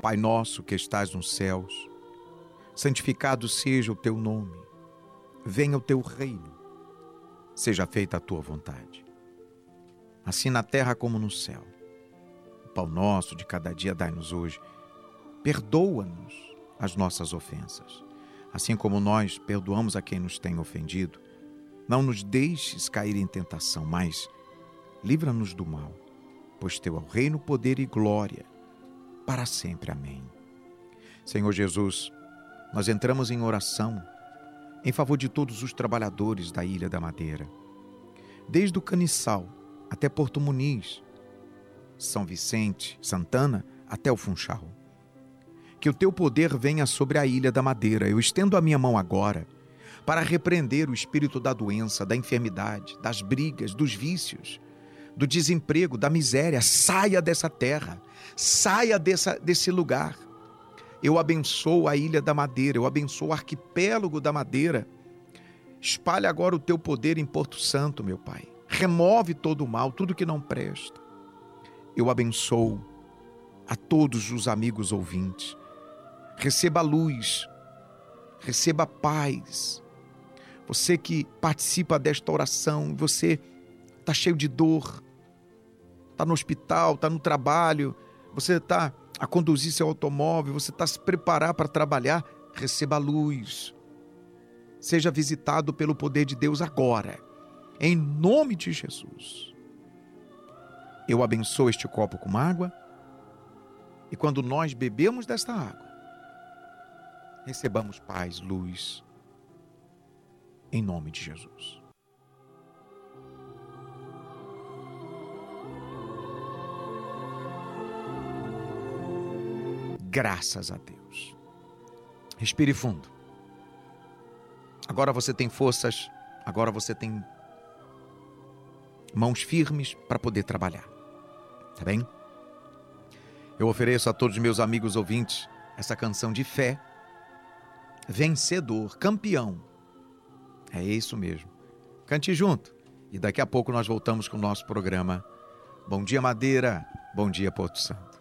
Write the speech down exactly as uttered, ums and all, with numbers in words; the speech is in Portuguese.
Pai nosso que estás nos céus, santificado seja o teu nome. Venha o teu reino. Seja feita a tua vontade, assim na terra como no céu. O pão nosso de cada dia dai-nos hoje. Perdoa-nos as nossas ofensas, assim como nós perdoamos a quem nos tem ofendido. Não nos deixes cair em tentação, mas livra-nos do mal, pois teu é o reino, poder e glória, para sempre. Amém. Senhor Jesus, nós entramos em oração em favor de todos os trabalhadores da Ilha da Madeira, desde o Caniçal até Porto Muniz, São Vicente, Santana até o Funchal. Que o teu poder venha sobre a Ilha da Madeira. Eu estendo a minha mão agora para repreender o espírito da doença, da enfermidade, das brigas, dos vícios, do desemprego, da miséria. Saia dessa terra, saia dessa, desse lugar. Eu abençoo a Ilha da Madeira, eu abençoo o arquipélago da Madeira. Espalhe agora o teu poder em Porto Santo, meu Pai. Remove todo o mal, tudo que não presta. Eu abençoo a todos os amigos ouvintes. Receba luz, receba paz. Você que participa desta oração, você está cheio de dor, está no hospital, está no trabalho, você está a conduzir seu automóvel, você está a se preparar para trabalhar, receba luz. Seja visitado pelo poder de Deus agora, em nome de Jesus. Eu abençoo este copo com água, e quando nós bebemos desta água, recebamos paz, luz, em nome de Jesus. Graças a Deus. Respire fundo. Agora você tem forças, agora você tem mãos firmes para poder trabalhar. Tá bem? Eu ofereço a todos os meus amigos ouvintes essa canção de fé. Vencedor, campeão. É isso mesmo. Cante junto. E daqui a pouco nós voltamos com o nosso programa. Bom dia, Madeira. Bom dia, Porto Santo.